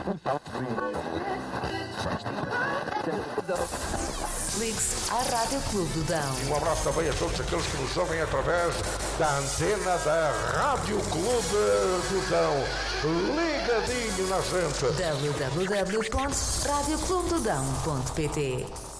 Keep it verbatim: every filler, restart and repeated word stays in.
Ligue-se à Rádio Clube do Dão. Um abraço também a todos aqueles que nos ouvem através da antena da Rádio Clube do Dão. Ligadinho na gente. w w w ponto rádio clube do dão ponto p t